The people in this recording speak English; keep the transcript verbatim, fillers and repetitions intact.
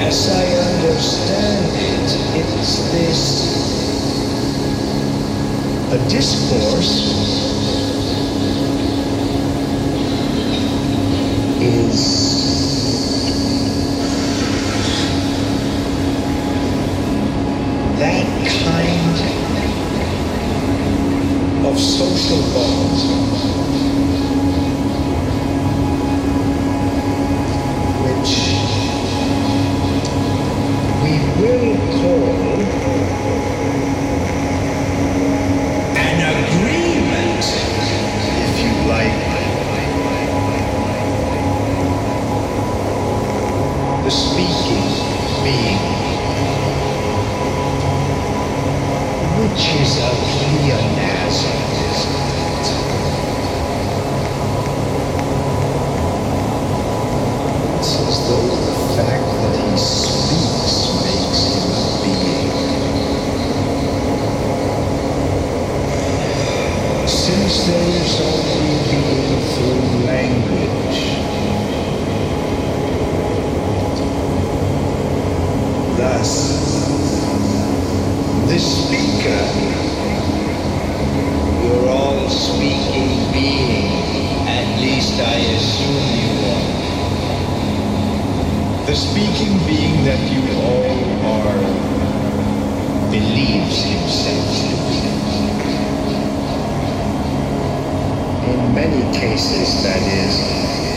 as I understand it, it's this a discourse is that kind of social bond which we will call an agreement, if you like. The speaking being, which is a pleonasm, isn't it? It's as though the fact that he speaks makes him a being. Since there is only being through language, thus, the speaker, you're all speaking being, at least I assume you are. The speaking being that you all are believes himself to be. In many cases, that is,